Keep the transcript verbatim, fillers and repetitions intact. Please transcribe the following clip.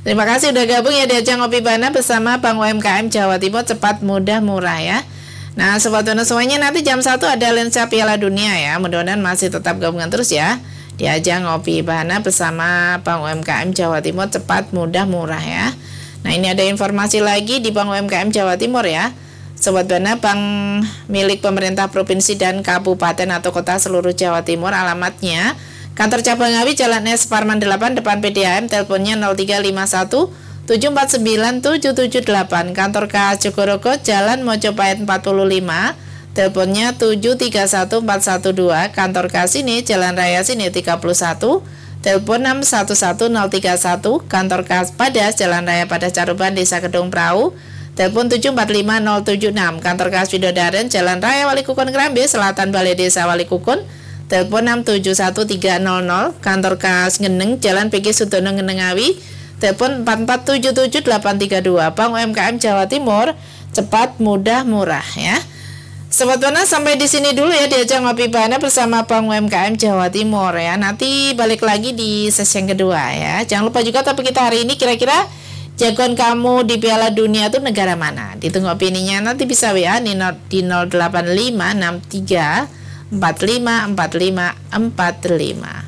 Terima kasih udah gabung ya di ajang Ngopi Bana bersama Bank U M K M Jawa Timur, cepat, mudah, murah ya. Nah, Sobat Bana semuanya, nanti jam satu ada lensa Piala Dunia ya. Mudah-mudahan masih tetap gabungan terus ya di ajang Ngopi Bana bersama Bank U M K M Jawa Timur, cepat, mudah, murah ya. Nah, ini ada informasi lagi di Bank U M K M Jawa Timur ya. Sobat Bana, bank milik pemerintah provinsi dan kabupaten atau kota seluruh Jawa Timur, alamatnya Kantor Cabang Ngawi, Jalan S Parman delapan, depan P D A M, teleponnya nol tiga lima satu tujuh empat sembilan tujuh tujuh delapan. Kantor K H Jogorogo, Jalan Mojopahit empat puluh lima, teleponnya tujuh tiga satu empat satu dua. Kantor K Sini, Jalan Raya Sini tiga puluh satu, telepon enam satu satu nol tiga satu. Kantor K Padas, Jalan Raya Padas Caruban, Desa Kedung Prau, telepon tujuh empat lima nol tujuh enam. Kantor K Widodaren, Jalan Raya Walikukun Kerambe, Selatan Balai Desa Walikukun, telepon enam tujuh satu tiga nol nol. Kantor Kas Ngeneng, Jalan P G Sudono Ngenengawi, telepon empat empat tujuh tujuh delapan tiga dua. Bank U M K M Jawa Timur, cepat, mudah, murah ya. Sobat Bana, sampai di sini dulu ya di ajang Ngopi Bana bersama Bank U M K M Jawa Timur ya. Nanti balik lagi di sesi yang kedua ya. Jangan lupa juga topik kita hari ini, kira-kira jagoan kamu di Piala Dunia itu negara mana? Ditunggu opininya, nanti bisa W A di nol delapan lima enam tiga empat lima empat lima empat lima.